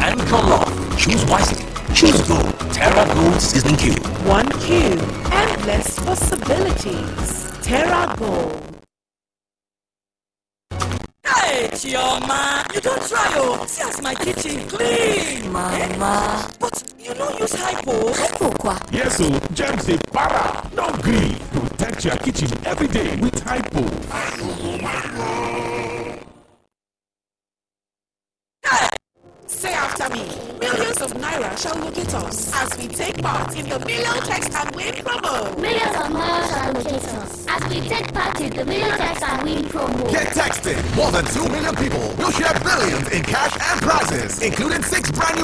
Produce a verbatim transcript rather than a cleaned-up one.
and your love. Choose wisely. Choose Gold. Terra Gold Seasoning Cube. One cube. Endless possibilities. Terra Gold. Hey, Chioma, you don't try, oh. See as my kitchen clean. Mama. But you don't use hypo. Hypo kwa? Yes, so germs say para. No green. Protect your kitchen every day with hypo. Hey! Say after me. Millions of naira shall locate us as we take part in the Million Text and Win promo. Millions of naira shall locate us as we take part in the Million Text and Win promo. Get texted. More than two million people will share billions in cash and prizes, including six brand new